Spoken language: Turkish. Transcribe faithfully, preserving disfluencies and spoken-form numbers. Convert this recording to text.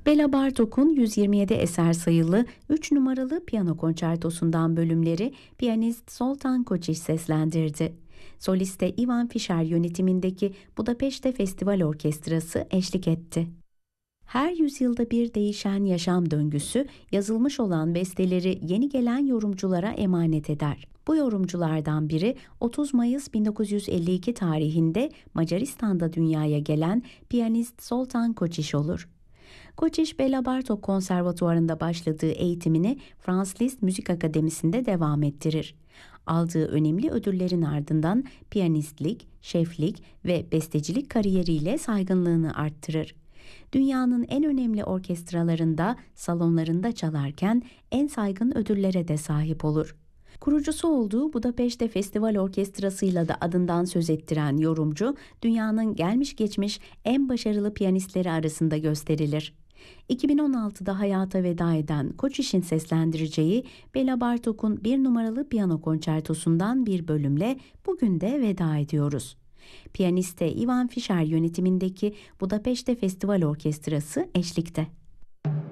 Bela Bartok'un yüz yirmi yedi eser sayılı üç numaralı piyano konçertosundan bölümleri piyanist Zoltan Koçiş seslendirdi. Soliste Ivan Fischer yönetimindeki Budapeşte Festival Orkestrası eşlik etti. Her yüzyılda bir değişen yaşam döngüsü, yazılmış olan besteleri yeni gelen yorumculara emanet eder. Bu yorumculardan biri otuz Mayıs bin dokuz yüz elli iki tarihinde Macaristan'da dünyaya gelen piyanist Zoltan Koçiş olur. Koçiş, Bela Bartok Konservatuvarı'nda başladığı eğitimini Franz Liszt Müzik Akademisi'nde devam ettirir. Aldığı önemli ödüllerin ardından piyanistlik, şeflik ve bestecilik kariyeriyle saygınlığını arttırır. Dünyanın en önemli orkestralarında, salonlarında çalarken en saygın ödüllere de sahip olur. Kurucusu olduğu Budapeşte Festival Orkestrası'yla da adından söz ettiren yorumcu, dünyanın gelmiş geçmiş en başarılı piyanistleri arasında gösterilir. iki bin on altıda hayata veda eden Koçiş'in seslendireceği Bela Bartok'un bir numaralı piyano konçertosundan bir bölümle bugün de veda ediyoruz. Piyaniste Ivan Fischer yönetimindeki Budapeşte Festival Orkestrası eşlikte.